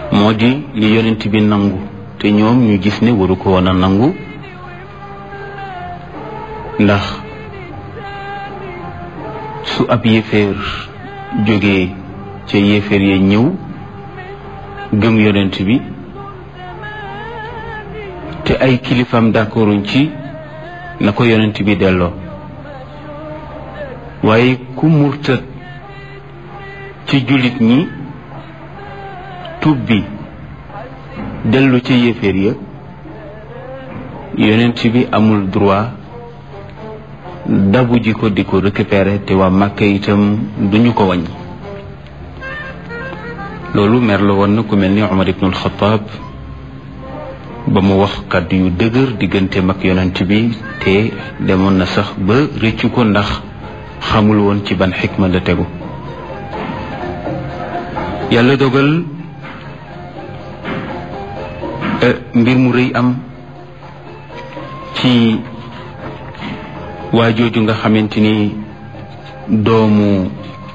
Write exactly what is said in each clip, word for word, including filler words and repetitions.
moo di li yonent bi nangu te ñoom ñu gis ne waru ko woon a nangu, ndax su ab yéeféer jógee ca yéeféer ya ñëw gëm yonent bi te ay kilifam d'accorduñ ci na ko yonent bi delloo, waaye ku murtad ci jullit ñi tub bi dellu ca yéeféer ya, yonent bi amul droit dabu ji ko di ko récupérer te waa Màkka itam duñu ko wàññi. loolu mer la woon na ku mel ni Umar ibnul Xattaab ba mu wax kàddu yu dëgër diggante mag yonent bi, te demoon na sax ba rëccu ko ndax xamul woon ci ban xikma la tegu. yàlla dogal mbir mu rëy am ci waa jooju nga xamante ni doomu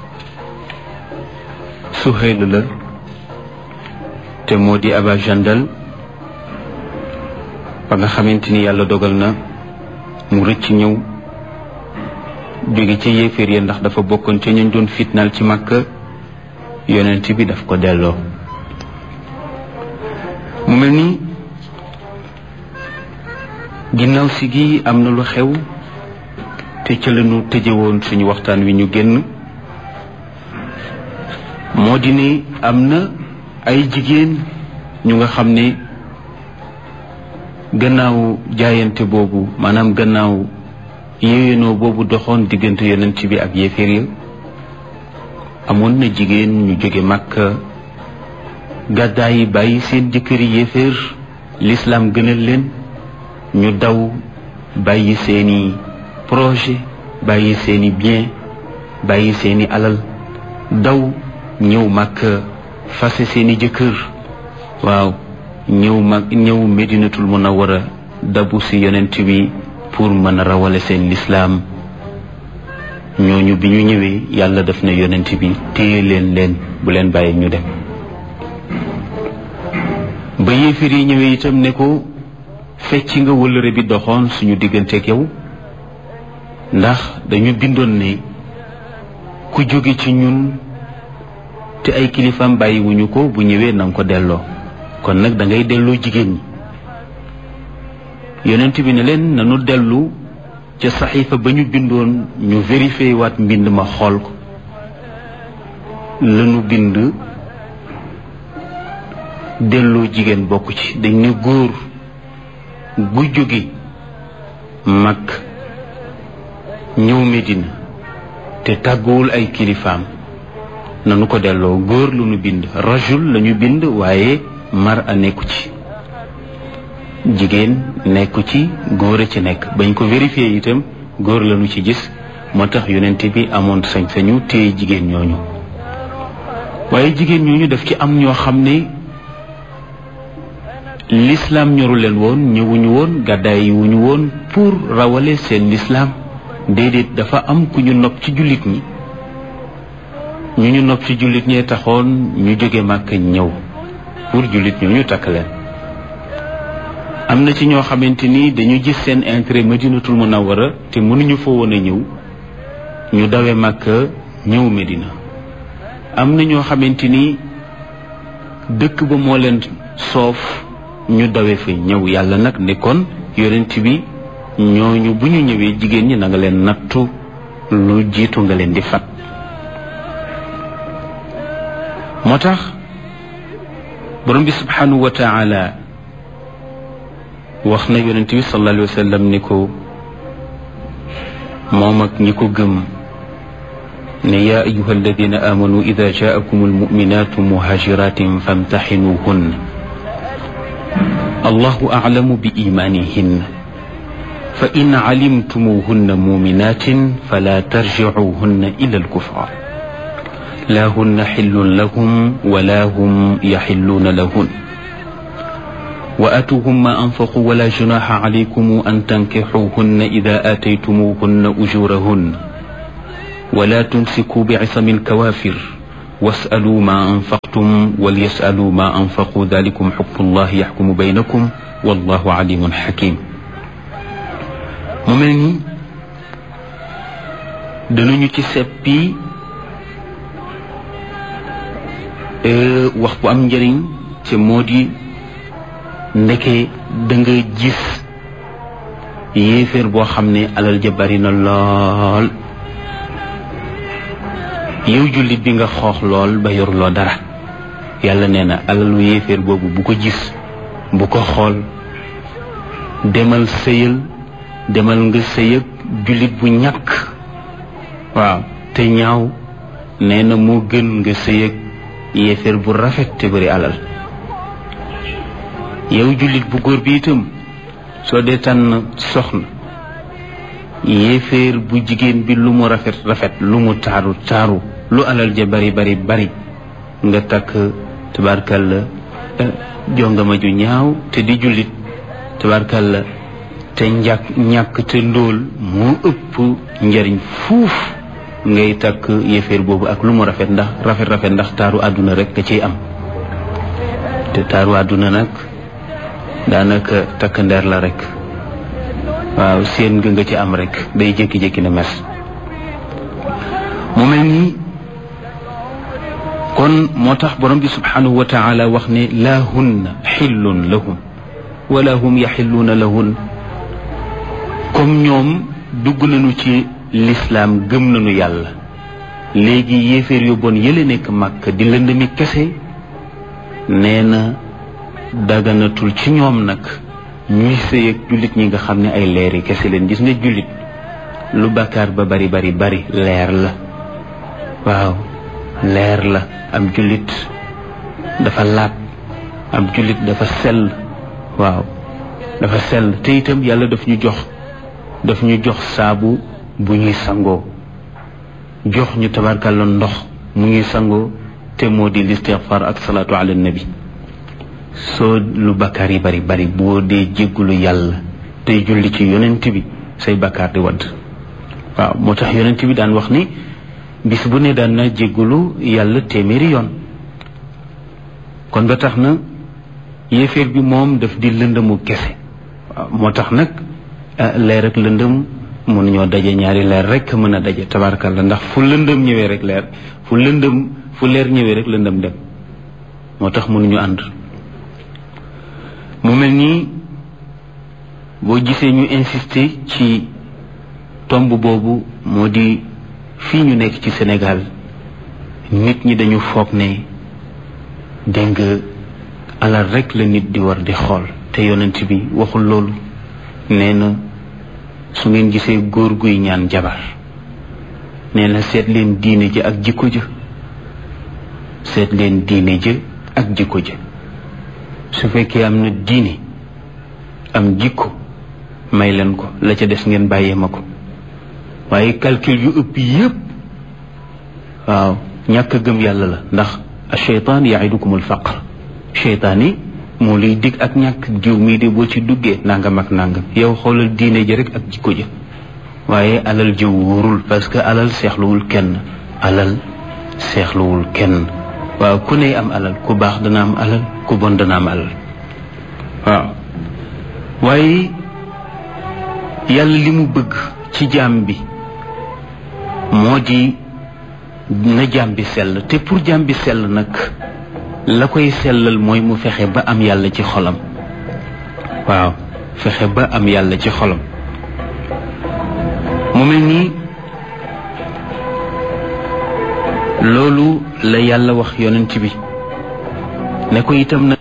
Suhayl la te moo di Aba Jandal, ba nga xamante ni yàlla dogal na mu rëcc ñëw jóge ca yéeféer ya ndax dafa bokkoon ca ñu doon fitnaal ci Makka. yonent bi daf ko delloo. mu mel ni ginnaaw si gi am na lu xew te ca la ñu tëjewoon suñu waxtaan wi ñu génn, moo di ne am na ay jigéen ñu nga xam ne gannaaw jaayante boobu, maanaam gannaaw yéwénoo boobu doxoon diggante yonent bi ak yéeféer ya, amoon na jigéen ñu jóge Makka gàddaay bàyyi seen jëkkëri yéeféer, l'islam gënal leen, ñu daw bàyyi seeni projet, bàyyi seeni bien, bàyyi seeni alal, daw ñëw Makka fase seeni jëkkër, waaw ñëw mag ñëw Medinatul Munawwara dabu si yonent bi pour mën a rawale seen lislaam. ñooñu bi ñu ñëwee yàlla def na yonent bi téye leen leen bu leen bàyyi ñu dem. ba yéefar yi ñëwee itam ne ko fecc nga wëllëre bi doxoon suñu digganteeg yow, ndax dañu bindoon ne ku jóge ci ñun te ay kilifaam bàyyiwuñu ko bu ñëwee na nga ko delloo, kon nag da ngay delloo jigéen ñi. yonent bi ne leen nanu dellu ca saxiifa ba ñu bindoon, ñu vérifié waat mbind ma xool ko. lanu bind delloo jigéen bokk ci. dañ ne góor gu jóge Makka ñëw Medina te tàgguwul ay kilifaam nanu ko delloo. góor lu nu bind, rajul lañu bind, waaye mar a nekku ci, jigéen nekku ci, góor a ci nekk. bañ ko vérifié itam góor lañu ci gis, moo tax yonent bi amoon sañ-sañu téye jigéen ñooñu. waaye jigéen ñooñu daf ci am ñoo xam ne l'islam ñoru leen woon, ñëwuñu woon, gàddaay yi wuñu woon pour rawale seen l'islam. déedéet, dafa am ku ñu nopp ci jullit ñi, ñu ñu nopp ci jullit ñee taxoon ñu jóge Màkka ñëw pour jullit ñooñu takk leen. am na ci ñoo xamante ni dañu gis seen intérêt Madinatul Munawwara te mënuñu fa woon a ñëw, ñu dawe Màkka ñëw Medina. am na ñoo xamante ni dëkk ba moo leen soof, ñu dawe fa ñëw. yàlla nag ne kon yonent bi ñooñu bu ñu ñëwee jigéen ñi na nga leen nattu lu jiitu nga leen di fat. moo tax borom bi subhanahu wa taala wax na yonent bi sallallahu alayhi wa sallam ni ko moom ak ñi ko gëm ne yaa ayuha alladina amanu ida jaakum almuminatu muhajiratin famtaxinuhunna allahu aclamu bi imanihin fa in calimtumuhunna muminatin fala tarjicuhunna ila alkufar la hunna xillun lahum wala hum yaxilluuna lahun wa atuuhum ma anfaqu wala junaxa calaykum an tankixuuhunna ida aataytumuhunna ujurahunna wala tumsikuu bicisami alkawaafir wasalu ma anfaqtum walyasalu ma anfaqu dalikum xukmullahi yaxkumu baynakum wallahu alimun xakim. mu mel ni danañu ci seppi wax bu am njëriñ ci moo di ndeke da nga gis yéeféer boo xam ne alal ja bari na lool yow jullit bi nga xoox lool ba yoruloo dara yàlla nee na alalu yéeféer boobu bu ko gis bu ko xool demal sëyal demal nga sëyëg jullit bu ñàkk waaw te ñaaw nee na moo gën nga sëyëg yéeféer bu rafet te bari alal yow jullit bu góor bi itam soo dee tànn soxna yéeféer bu jigéen bi lu mu rafet rafet lu mu taaru taaru lu alal ja bari bari bari nga takk tabarkalla jongama ju ñaaw te di jullit tabarkalla te njàkk ñàkk te ndóol moo ëpp njariñ fuuf ngay takk yéeféer boobu ak lu mu rafet ndax rafet rafet ndax taaru àdduna rek nga ciy am te taaru àdduna nag daanaka takk ndeer la rek waaw seen nga nga ci am rek day jékki-jékki ne mes mu mel nii kon moo tax borom bi subhanahu wa taala wax ne laa hunna xillun lahum wala hum yaxilluuna lahun comme ñoom dugg nañu ci lislaam gëm nañu yàlla léegi yéeféer yu bon yële nekk màkk di lëndëmi kese nee na daganatul ci ñoom nag ñuy sëy ak jullit ñi nga xam ne ay leeri kese leen gis nga jullit lu bàkkaar ba bari bari bari leer la waaw leer la am jullit dafa laab am jullit dafa sell waaw dafa sell te itam yàlla daf ñu jox daf ñu jox saabu bu ñuy sangoo jox ñu tabarkalla ndox mu ñuy sangoo te moo di listixfaar ak salaatu ala nabi soo lu bakkaar yi bari bari boo dee jéggulu yàlla tey julli ci yonent bi say bakkaar di wadd waaw moo tax yonent bi daan wax ni bis bu ne daan na jéggulu yàlla téeméeri yoon kon ba tax na yéeféer bi moom daf di lëndëmu kese waaw moo tax nag leer ak lëndëm mënuñoo daje ñaari leer rek mën a daje tabarkalla ndax fu lëndëm ñëwee rek leer fu lëndëm fu leer ñëwee rek lëndëm dem moo tax mënuñu ànd mu mel nii boo gisee ñu insister ci tomb boobu moo di fii ñu nekk ci Sénégal nit ñi dañu foog ne dégg nga alal rek la nit di war di xool te yonent bi waxul loolu nee na su ngeen gisee góor guy ñaan jabar nee na seet leen diine ja ak jikko ja seet leen diine ja ak jikko ja su fekkee am na diine am jikko may leen ko la ca des ngeen bàyyee ma ko waaye calcul yu ëpp yépp waaw ñàkk a gëm yàlla la ndax acheytaan yaidukum alfaqr cheytaan yi moo lay dig ak ñàkk jiw mii de boo ci duggee nangam ak nangam yow xoolal diine ji rek ak jikko ja waaye alal ji wóorul parce que alal seexluwul kenn alal seexluwul kenn waaw ku ne am alal ku baax dana am alal ku bon dana am alal waaw waaye yàlla li mu bëgg ci jaam bi moo di na jaam bi sell te pour jaam bi sell nag la koy sellal mooy mu fexe ba am yàlla ci xolam waaw fexe ba am yàlla ci xolam mu mel nii loolu la yàlla wax yonent bi ne ko itam na